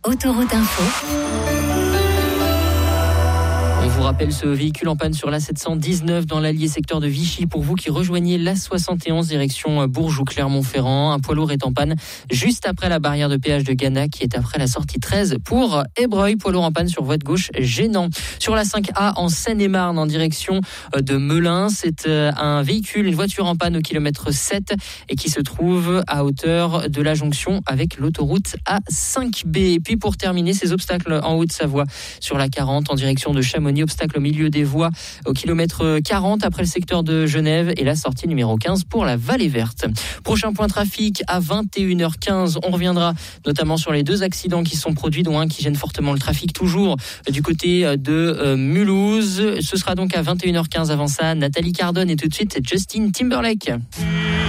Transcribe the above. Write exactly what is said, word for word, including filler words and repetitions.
Autoroute Info. On vous rappelle ce véhicule en panne sur l'A sept cent dix-neuf dans l'allié secteur de Vichy pour vous qui rejoignez l'A soixante et onze direction Bourges ou Clermont-Ferrand. Un poids lourd est en panne juste après la barrière de péage de Gannat qui est après la sortie treize pour Ébreuil. Poids lourd en panne sur voie de gauche gênant. Sur la cinq A en Seine-et-Marne en direction de Melun, c'est un véhicule, une voiture en panne au kilomètre sept et qui se trouve à hauteur de la jonction avec l'autoroute A cinq B. Et puis pour terminer, ces obstacles en Haute-Savoie sur la quarante en direction de Chamonix. Obstacle au milieu des voies au kilomètre quarante après le secteur de Genève et la sortie numéro quinze pour la Vallée Verte. Prochain point trafic à vingt et une heures quinze. On reviendra notamment sur les deux accidents qui sont produits, dont un qui gêne fortement le trafic toujours du côté de Mulhouse. Ce sera donc à vingt et une heures quinze. Avant ça, Nathalie Cardone et tout de suite Justin Timberlake.